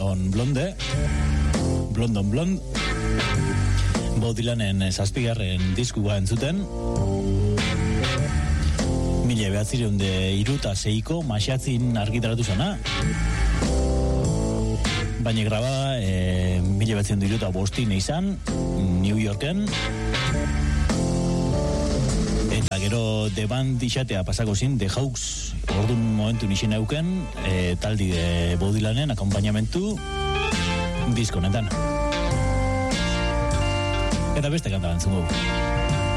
on Blonde, Blonde on Blonde, Bob Dylanen 7. diskua entzuten, 1936ko Maiatzin argitaratu zena, baina graba 1935 izan, New Yorken, eta gero The Band izatea pasako zin, The Hawks orduan momentu nixen euken, taldi de Bob Dylanen akompainamentu diskonetan. Eta beste kanta gantzungu.